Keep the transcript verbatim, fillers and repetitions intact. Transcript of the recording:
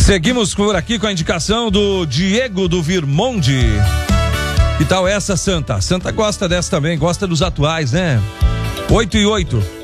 Seguimos por aqui com a indicação do Diego do Virmonde. Que tal essa, Santa? Santa gosta dessa também, gosta dos atuais, né? oito e oito.